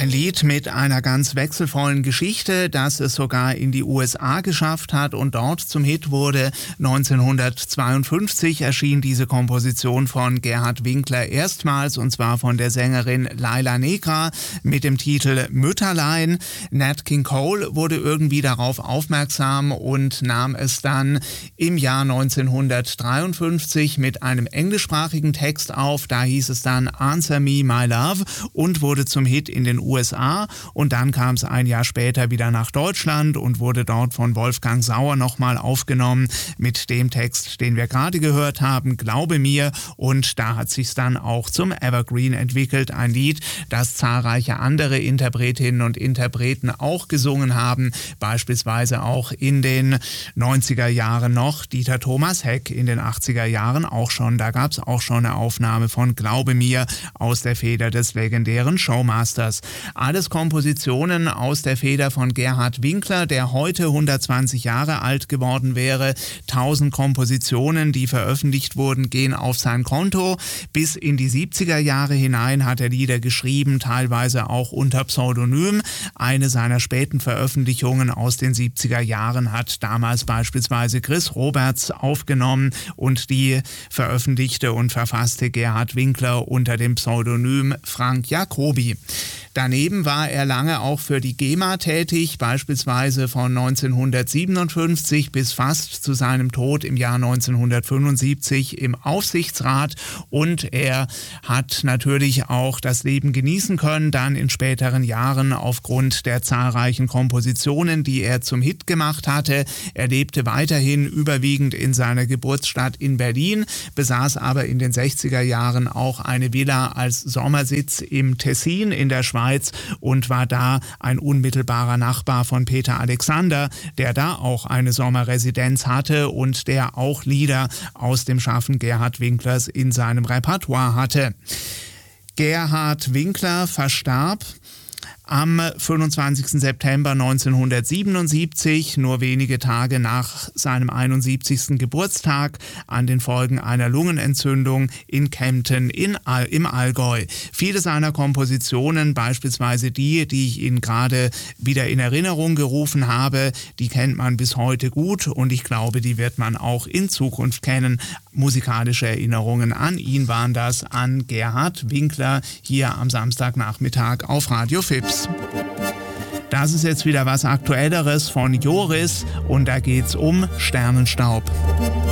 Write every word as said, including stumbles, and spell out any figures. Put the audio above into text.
Ein Lied mit einer ganz wechselvollen Geschichte, das es sogar in die U S A geschafft hat und dort zum Hit wurde. neunzehnhundertzweiundfünfzig erschien diese Komposition von Gerhard Winkler erstmals, und zwar von der Sängerin Laila Negra mit dem Titel Mütterlein. Nat King Cole wurde irgendwie darauf aufmerksam und nahm es dann im Jahr neunzehnhundertdreiundfünfzig mit einem englischsprachigen Text auf. Da hieß es dann Answer Me My Love und wurde zum Hit in den U S A, und dann kam es ein Jahr später wieder nach Deutschland und wurde dort von Wolfgang Sauer nochmal aufgenommen mit dem Text, den wir gerade gehört haben, Glaube mir, und da hat sich's dann auch zum Evergreen entwickelt, ein Lied, das zahlreiche andere Interpretinnen und Interpreten auch gesungen haben, beispielsweise auch in den neunziger Jahren noch, Dieter Thomas Heck in den achtziger Jahren auch schon, da gab es auch schon eine Aufnahme von Glaube mir aus der Feder des legendären Showmasters. Alles Kompositionen aus der Feder von Gerhard Winkler, der heute hundertzwanzig Jahre alt geworden wäre. Tausend Kompositionen, die veröffentlicht wurden, gehen auf sein Konto. Bis in die siebziger Jahre hinein hat er Lieder geschrieben, teilweise auch unter Pseudonym. Eine seiner späten Veröffentlichungen aus den siebziger Jahren hat damals beispielsweise Chris Roberts aufgenommen, und die veröffentlichte und verfasste Gerhard Winkler unter dem Pseudonym Frank Jacobi. Daneben war er lange auch für die GEMA tätig, beispielsweise von neunzehnhundertsiebenundfünfzig bis fast zu seinem Tod im Jahr neunzehnhundertfünfundsiebzig im Aufsichtsrat, und er hat natürlich auch das Leben genießen können, dann in späteren Jahren aufgrund der zahlreichen Kompositionen, die er zum Hit gemacht hatte. Er lebte weiterhin überwiegend in seiner Geburtsstadt in Berlin, besaß aber in den sechziger Jahren auch eine Villa als Sommersitz im Tessin in der Schweiz und war da ein unmittelbarer Nachbar von Peter Alexander, der da auch eine Sommerresidenz hatte und der auch Lieder aus dem Schaffen Gerhard Winklers in seinem Repertoire hatte. Gerhard Winkler verstarb am fünfundzwanzigsten September neunzehnhundertsiebenundsiebzig, nur wenige Tage nach seinem einundsiebzigsten Geburtstag, an den Folgen einer Lungenentzündung in Kempten in All- im Allgäu. Viele seiner Kompositionen, beispielsweise die, die ich Ihnen gerade wieder in Erinnerung gerufen habe, die kennt man bis heute gut, und ich glaube, die wird man auch in Zukunft kennen. Musikalische Erinnerungen an ihn waren das, an Gerhard Winkler, hier am Samstagnachmittag auf Radio Fips. Das ist jetzt wieder was Aktuelleres von Joris, und da geht's um Sternenstaub.